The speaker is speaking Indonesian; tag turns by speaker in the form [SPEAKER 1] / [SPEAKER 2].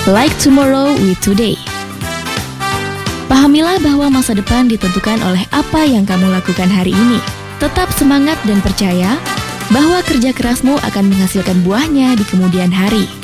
[SPEAKER 1] Like tomorrow with today. Pahamilah bahwa masa depan ditentukan oleh apa yang kamu lakukan hari ini. Tetap semangat dan percaya bahwa kerja kerasmu akan menghasilkan buahnya di kemudian hari.